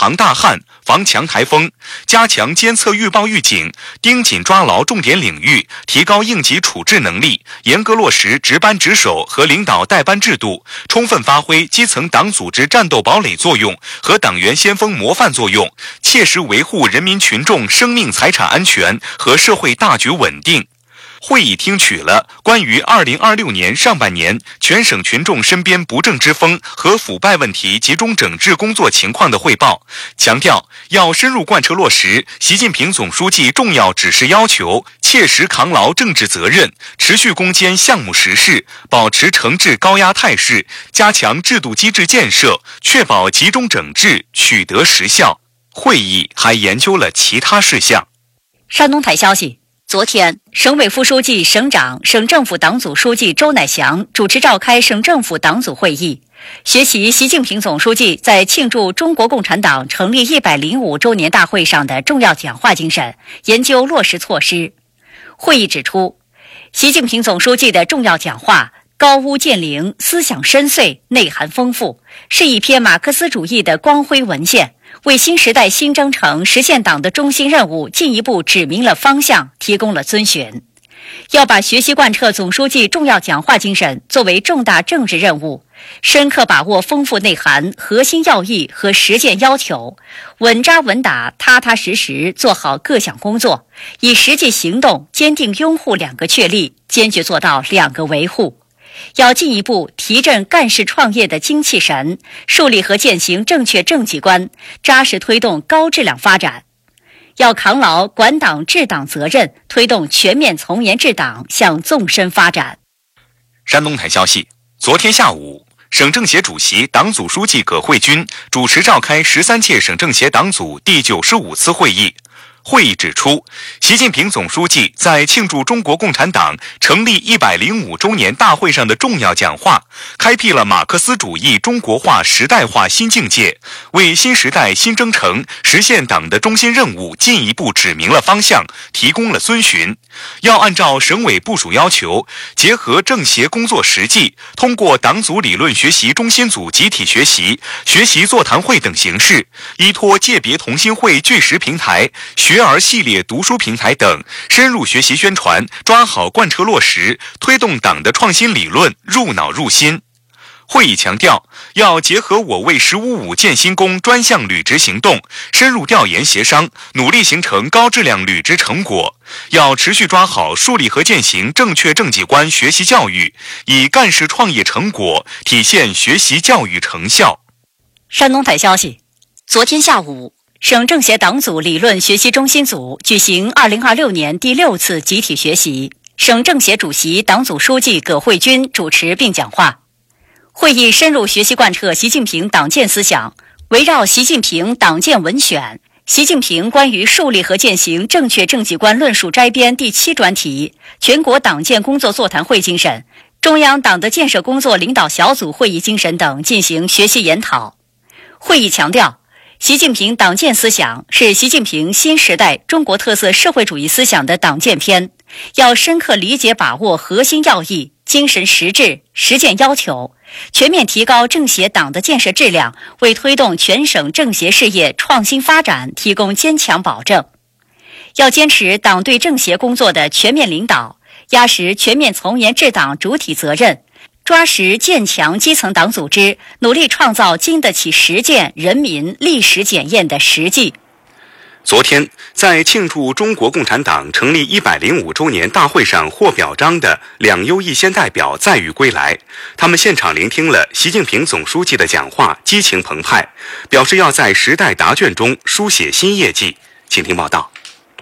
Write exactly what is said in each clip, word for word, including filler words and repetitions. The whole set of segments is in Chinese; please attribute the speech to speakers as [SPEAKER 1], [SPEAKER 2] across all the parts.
[SPEAKER 1] 抗大旱、防强台风，加强监测预报预警，盯紧抓牢重点领域，提高应急处置能力，严格落实值班值守和领导带班制度，充分发挥基层党组织战斗堡垒作用和党员先锋模范作用，切实维护人民群众生命财产安全和社会大局稳定。会议听取了关于二零二六年上半年全省群众身边不正之风和腐败问题集中整治工作情况的汇报，强调要深入贯彻落实习近平总书记重要指示要求，切实扛牢政治责任，持续攻坚项目实事，保持惩治高压态势，加强制度机制建设，确保集中整治取得实效。会议还研究了其他事项。
[SPEAKER 2] 山东台消息，昨天，省委副书记、省长、省政府党组书记周乃祥主持召开省政府党组会议，学习习近平总书记在庆祝中国共产党成立一百零五周年大会上的重要讲话精神，研究落实措施。会议指出，习近平总书记的重要讲话高屋建瓴，思想深邃，内涵丰富，是一篇马克思主义的光辉文献，为新时代新征程实现党的中心任务进一步指明了方向，提供了遵循。要把学习贯彻总书记重要讲话精神作为重大政治任务，深刻把握丰富内涵、核心要义和实践要求，稳扎稳打、踏踏实实做好各项工作，以实际行动坚定拥护两个确立，坚决做到两个维护。要进一步提振干事创业的精气神，树立和践行正确政绩观，扎实推动高质量发展。要扛牢管党治党责任，推动全面从严治党向纵深发展。
[SPEAKER 1] 山东台消息，昨天下午，省政协主席、党组书记葛慧军主持召开十三届省政协党组第九十五次会议。会议指出，习近平总书记在庆祝中国共产党成立一百零五周年大会上的重要讲话，开辟了马克思主义中国化时代化新境界，为新时代新征程实现党的中心任务进一步指明了方向，提供了遵循。要按照省委部署要求，结合政协工作实际，通过党组理论学习中心组集体学习、学习座谈会等形式，依托界别同心会聚识平台、学而系列读书平台等，深入学习宣传，抓好贯彻落实，推动党的创新理论入脑入心。会议强调，要结合我为“十五五”建新工专项履职行动，深入调研协商，努力形成高质量履职成果。要持续抓好树立和践行正确政绩观学习教育，以干事创业成果体现学习教育成效。
[SPEAKER 2] 山东台消息，昨天下午，省政协党组理论学习中心组举行二零二六年第六次集体学习，省政协主席、党组书记葛慧军主持并讲话。会议深入学习贯彻习近平党建思想，围绕习近平党建文选、习近平关于树立和践行正确政绩观论述摘编第七专题、全国党建工作座谈会精神、中央党的建设工作领导小组会议精神等进行学习研讨。会议强调，习近平党建思想是习近平新时代中国特色社会主义思想的党建篇，要深刻理解把握核心要义、精神实质、实践要求，全面提高政协党的建设质量，为推动全省政协事业创新发展提供坚强保证。要坚持党对政协工作的全面领导，压实全面从严治党主体责任，抓实建强基层党组织，努力创造经得起实践人民历史检验的实际。
[SPEAKER 1] 昨天，在庆祝中国共产党成立一百零五周年大会上获表彰的两优一先代表载誉归来，他们现场聆听了习近平总书记的讲话，激情澎湃，表示要在时代答卷中书写新业绩。请听报道。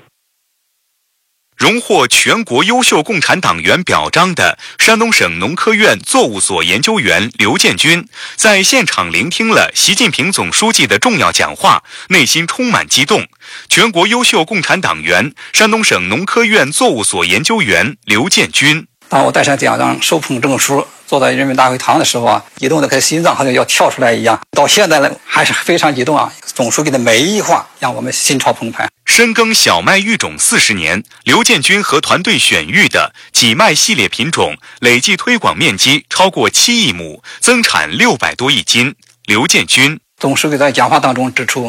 [SPEAKER 1] 荣获全国优秀共产党员表彰的山东省农科院作物所研究员刘建军，在现场聆听了习近平总书记的重要讲话，内心充满激动。全国优秀共产党员、山东省农科院作物所研究员刘建军。
[SPEAKER 3] 当我戴上奖章、手捧证书，坐在人民大会堂的时候啊，激动的跟心脏好像要跳出来一样。到现在呢，还是非常激动啊！总书记的每一句话让我们心潮澎湃。
[SPEAKER 1] 深耕小麦育种四十年，刘建军和团队选育的己麦系列品种累计推广面积超过七亿亩，增产六百多亿斤。刘建军
[SPEAKER 3] 总书记在讲话当中指出，